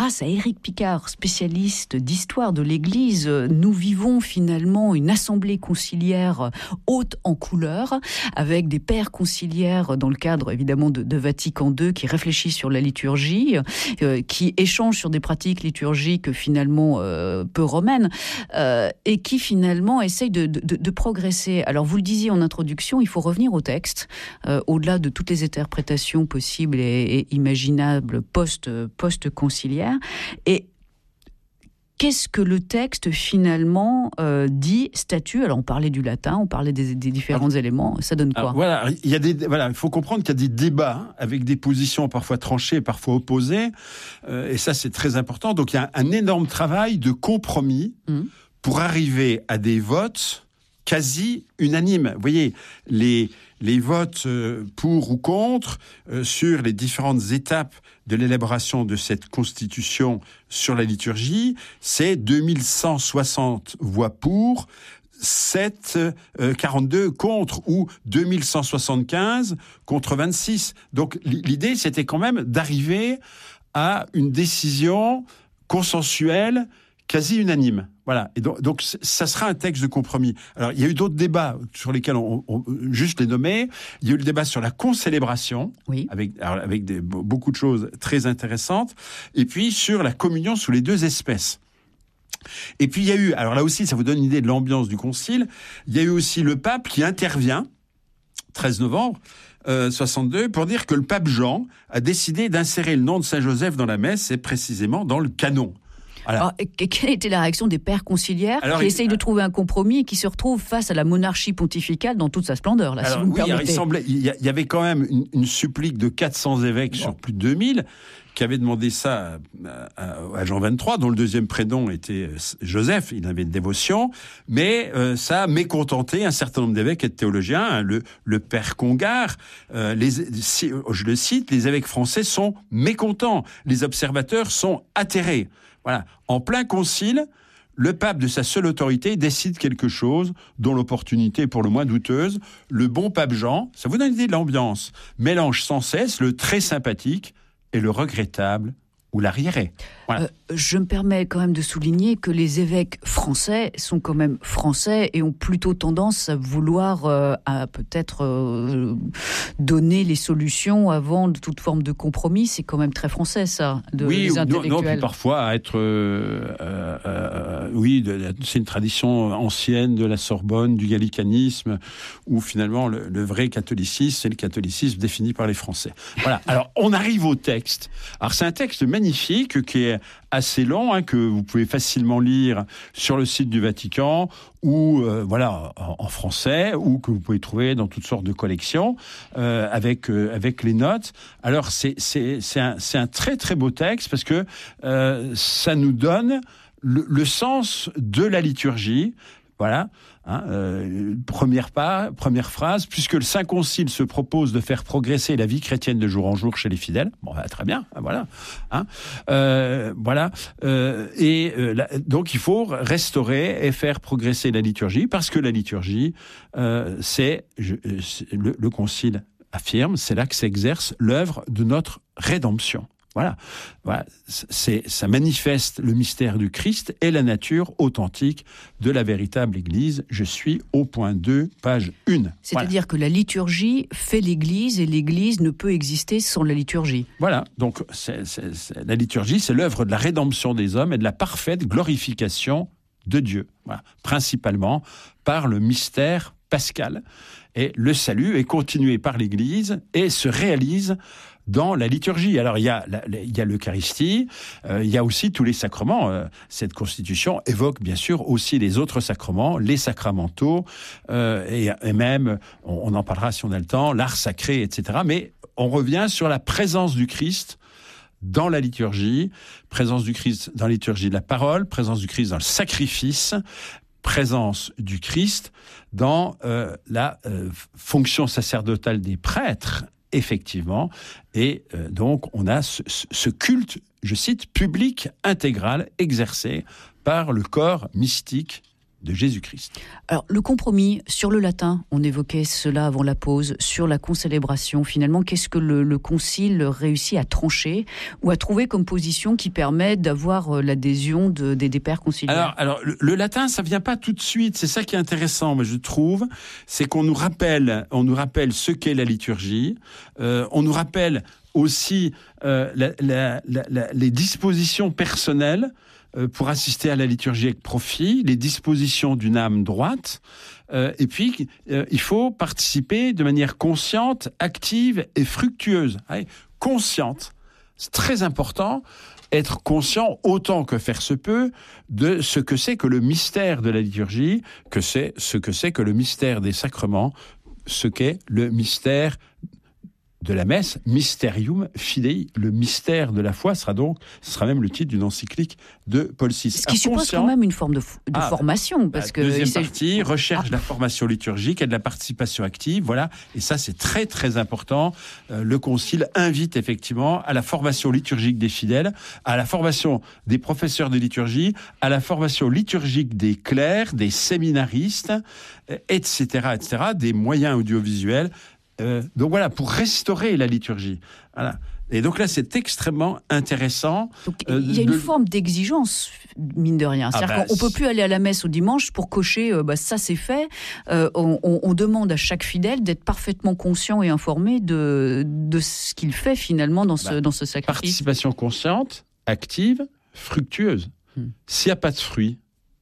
grâce à Éric Picard, spécialiste d'histoire de l'Église, nous vivons finalement une assemblée conciliaire haute en couleurs, avec des pères conciliaires dans le cadre évidemment de Vatican II, qui réfléchissent sur la liturgie, qui échangent sur des pratiques liturgiques finalement peu romaines, et qui finalement essayent de progresser. Alors vous le disiez en introduction, il faut revenir au texte, au-delà de toutes les interprétations possibles et imaginables post-conciliaires. Et qu'est-ce que le texte finalement dit, statue? Alors on parlait du latin, on parlait des différents éléments, ça donne quoi? Il faut comprendre qu'il y a des débats avec des positions parfois tranchées, parfois opposées, et ça c'est très important. Donc il y a un énorme travail de compromis pour arriver à des votes quasi unanimes. Vous voyez, les votes pour ou contre sur les différentes étapes de l'élaboration de cette constitution sur la liturgie, c'est 2160 voix pour, 42 contre, ou 2175 contre 26. Donc l'idée, c'était quand même d'arriver à une décision consensuelle, quasi unanime. Voilà. Et donc, ça sera un texte de compromis. Alors, il y a eu d'autres débats sur lesquels on juste les nommer. Il y a eu le débat sur la concélébration, oui, avec beaucoup de choses très intéressantes. Et puis, sur la communion sous les deux espèces. Et puis, il y a eu, alors là aussi, ça vous donne une idée de l'ambiance du concile, il y a eu aussi le pape qui intervient, 13 novembre, 62, pour dire que le pape Jean a décidé d'insérer le nom de Saint Joseph dans la messe, et précisément dans le canon. Alors, quelle était la réaction des pères conciliaires qui essayent de trouver un compromis et qui se retrouvent face à la monarchie pontificale dans toute sa splendeur, là, si vous me permettez. Il y avait quand même une supplique de 400 évêques sur plus de 2000 qui avaient demandé ça à Jean XXIII, dont le deuxième prénom était Joseph, il avait une dévotion, mais ça a mécontenté un certain nombre d'évêques et de théologiens. Le père Congar, je le cite, les évêques français sont mécontents, les observateurs sont atterrés. Voilà. En plein concile, le pape, de sa seule autorité, décide quelque chose dont l'opportunité est pour le moins douteuse. Le bon pape Jean, ça vous donne une idée de l'ambiance, mélange sans cesse le très sympathique et le regrettable ou l'arriéré. Voilà. Je me permets quand même de souligner que les évêques français sont quand même français et ont plutôt tendance à vouloir à peut-être donner les solutions avant de toute forme de compromis. C'est quand même très français, ça, des intellectuels. Oui, puis parfois à être... c'est une tradition ancienne de la Sorbonne, du gallicanisme, où finalement le vrai catholicisme, c'est le catholicisme défini par les Français. Voilà. Alors, on arrive au texte. Alors, c'est un texte magnifique qui est assez long, que vous pouvez facilement lire sur le site du Vatican, ou en français, ou que vous pouvez trouver dans toutes sortes de collections avec les notes. Alors c'est un très très beau texte parce que ça nous donne le sens de la liturgie. Voilà. Première phrase, puisque le Saint Concile se propose de faire progresser la vie chrétienne de jour en jour chez les fidèles. Bon, très bien, voilà. Donc il faut restaurer et faire progresser la liturgie, parce que la liturgie, le Concile affirme, c'est là que s'exerce l'œuvre de notre rédemption. Voilà. Ça manifeste le mystère du Christ et la nature authentique de la véritable Église. Je suis au point 2, page 1. C'est-à-dire que la liturgie fait l'Église et l'Église ne peut exister sans la liturgie. Voilà. Donc, la liturgie, c'est l'œuvre de la rédemption des hommes et de la parfaite glorification de Dieu. Voilà. Principalement par le mystère pascal. Et le salut est continué par l'Église et se réalise dans la liturgie. Alors, il y a l'Eucharistie, il y a aussi tous les sacrements. Cette constitution évoque, bien sûr, aussi les autres sacrements, les sacramentaux, et même, on en parlera si on a le temps, l'art sacré, etc. Mais on revient sur la présence du Christ dans la liturgie, présence du Christ dans la liturgie de la parole, présence du Christ dans le sacrifice, présence du Christ dans la fonction sacerdotale des prêtres, effectivement, et donc on a ce culte, je cite, public, intégral, exercé par le corps mystique de Jésus-Christ. Alors, le compromis sur le latin, on évoquait cela avant la pause, sur la concélébration, finalement, qu'est-ce que le concile réussit à trancher ou à trouver comme position qui permet d'avoir l'adhésion des pères conciliaires? Alors, le latin, ça vient pas tout de suite, c'est ça qui est intéressant, mais je trouve, c'est qu'on nous rappelle ce qu'est la liturgie, on nous rappelle aussi les dispositions personnelles pour assister à la liturgie avec profit, les dispositions d'une âme droite, et puis il faut participer de manière consciente, active et fructueuse. Consciente, c'est très important, être conscient autant que faire se peut de ce que c'est que le mystère de la liturgie, que c'est ce que c'est que le mystère des sacrements, ce qu'est le mystère de la messe, Mysterium Fidei, le mystère de la foi, ce sera même le titre d'une encyclique de Paul VI. Ce qui suppose quand même une forme de formation. Parce que deuxième partie, recherche de la formation liturgique et de la participation active, voilà. Et ça, c'est très, très important. Le Concile invite effectivement à la formation liturgique des fidèles, à la formation des professeurs de liturgie, à la formation liturgique des clercs, des séminaristes, etc., des moyens audiovisuels. Donc voilà, pour restaurer la liturgie. Voilà. Et donc là, c'est extrêmement intéressant. Donc, il y a une forme d'exigence, mine de rien. C'est-à-dire qu'on ne peut plus aller à la messe au dimanche pour cocher ça c'est fait. On demande à chaque fidèle d'être parfaitement conscient et informé de ce qu'il fait finalement dans ce sacrifice. Participation consciente, active, fructueuse. S'il n'y a pas de fruit,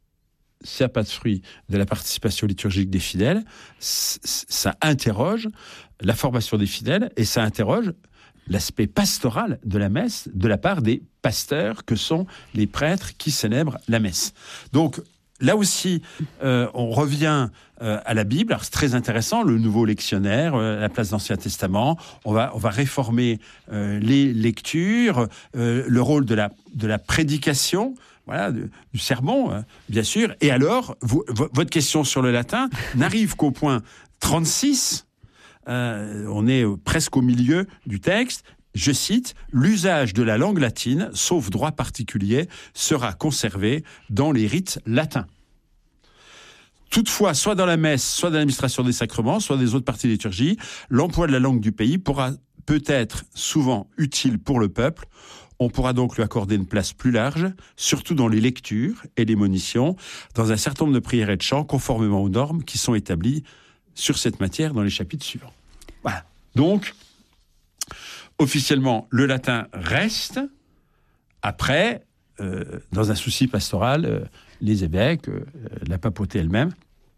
de la participation liturgique des fidèles, ça interroge la formation des fidèles et ça interroge l'aspect pastoral de la messe de la part des pasteurs que sont les prêtres qui célèbrent la messe. Donc là aussi, on revient à la Bible. Alors, c'est très intéressant, le nouveau lectionnaire, la place de l'Ancien Testament. On va réformer les lectures, le rôle de la prédication. Voilà, du sermon, bien sûr. Et alors, votre question sur le latin n'arrive qu'au point 36. On est presque au milieu du texte. Je cite, « L'usage de la langue latine, sauf droit particulier, sera conservé dans les rites latins. » Toutefois, soit dans la messe, soit dans l'administration des sacrements, soit des autres parties de liturgie, l'emploi de la langue du pays peut être souvent utile pour le peuple. On pourra donc lui accorder une place plus large, surtout dans les lectures et les monitions, dans un certain nombre de prières et de chants, conformément aux normes qui sont établies sur cette matière dans les chapitres suivants. Voilà. Donc, officiellement, le latin reste. Après, dans un souci pastoral, les évêques, la papauté elle-même,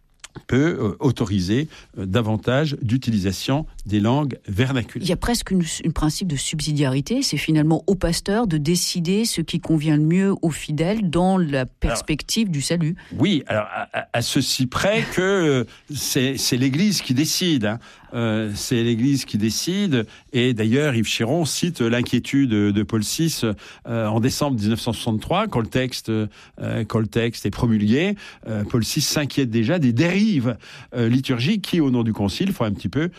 peut autoriser davantage d'utilisation des langues vernaculaires. Il y a presque un principe de subsidiarité, c'est finalement au pasteur de décider ce qui convient le mieux aux fidèles dans la perspective du salut. Oui, alors à ceci près que c'est l'Église qui décide. C'est l'Église qui décide, et d'ailleurs Yves Chéron cite l'inquiétude de Paul VI en décembre 1963, quand le texte est promulgué. Paul VI s'inquiète déjà des dérives liturgiques qui, au nom du Concile, font un petit peu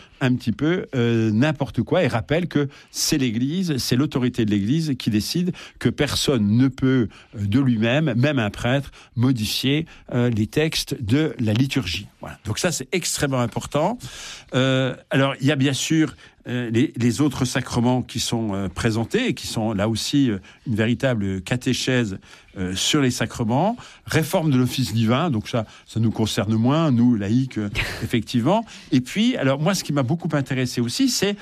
n'importe quoi, et rappelle que c'est l'Église, c'est l'autorité de l'Église qui décide, que personne ne peut de lui-même, même un prêtre, modifier les textes de la liturgie. Voilà. Donc ça, c'est extrêmement important. Alors, il y a bien sûr les autres sacrements qui sont présentés et qui sont là aussi une véritable catéchèse sur les sacrements. Réforme de l'office divin, donc ça nous concerne moins, nous, laïcs, effectivement. Et puis, alors moi, ce qui m'a beaucoup intéressé aussi, c'est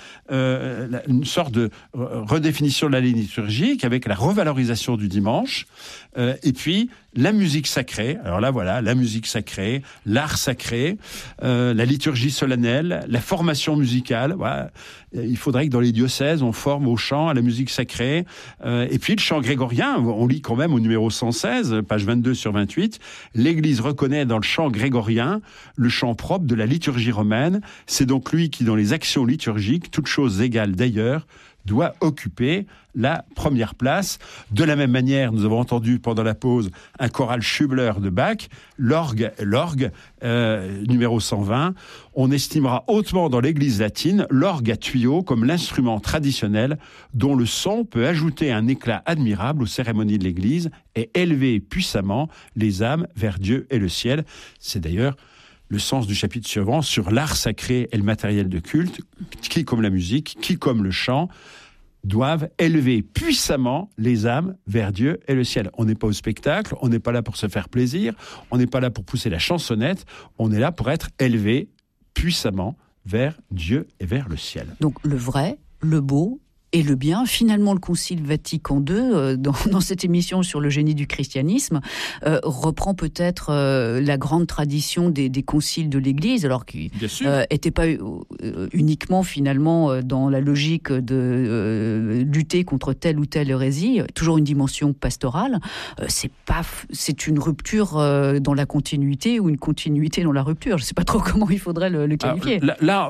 une sorte de redéfinition de la liturgique avec la revalorisation du dimanche. Et puis, la musique sacrée. Alors là, voilà, la musique sacrée, l'art sacré, la liturgie solennelle, la formation musicale. Voilà. Il faudrait que dans les diocèses, on forme au chant, à la musique sacrée. Et puis, le chant grégorien, on lit quand même au numéro 116, page 22 sur 28, l'Église reconnaît dans le chant grégorien le chant propre de la liturgie romaine. C'est donc lui qui, dans les actions liturgiques, toutes choses égales d'ailleurs, doit occuper la première place. De la même manière, nous avons entendu pendant la pause un choral Schubler de Bach, l'orgue numéro 120. On estimera hautement dans l'église latine l'orgue à tuyaux comme l'instrument traditionnel dont le son peut ajouter un éclat admirable aux cérémonies de l'église et élever puissamment les âmes vers Dieu et le ciel. C'est d'ailleurs le sens du chapitre suivant sur l'art sacré et le matériel de culte, qui comme la musique, qui comme le chant, doivent élever puissamment les âmes vers Dieu et le ciel. On n'est pas au spectacle, on n'est pas là pour se faire plaisir, on n'est pas là pour pousser la chansonnette, on est là pour être élevé puissamment vers Dieu et vers le ciel. Donc le vrai, le beau et le bien. Finalement, le Concile Vatican II, dans cette émission sur le génie du christianisme, reprend peut-être la grande tradition des conciles de l'Église, alors qui n'était pas uniquement finalement dans la logique de lutter contre telle ou telle hérésie, toujours une dimension pastorale. C'est une rupture dans la continuité ou une continuité dans la rupture. Je ne sais pas trop comment il faudrait le qualifier.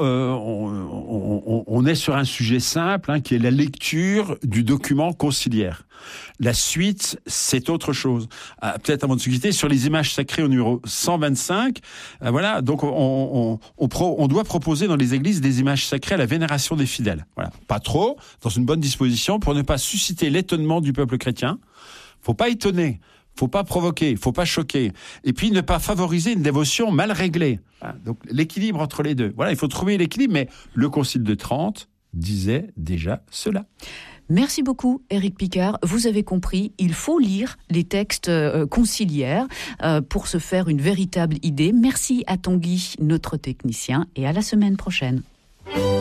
On est sur un sujet simple, qui est la lecture du document conciliaire. La suite, c'est autre chose. Peut-être avant de se quitter, sur les images sacrées au numéro 125, voilà, donc on doit proposer dans les églises des images sacrées à la vénération des fidèles. Voilà. Pas trop, dans une bonne disposition, pour ne pas susciter l'étonnement du peuple chrétien. Faut pas étonner. Faut pas provoquer, faut pas choquer. Et puis, ne pas favoriser une dévotion mal réglée. Voilà. Donc, l'équilibre entre les deux. Voilà, il faut trouver l'équilibre, mais le Concile de Trente disait déjà cela. Merci beaucoup, Éric Picard. Vous avez compris, il faut lire les textes conciliaires pour se faire une véritable idée. Merci à Tanguy, notre technicien, et à la semaine prochaine.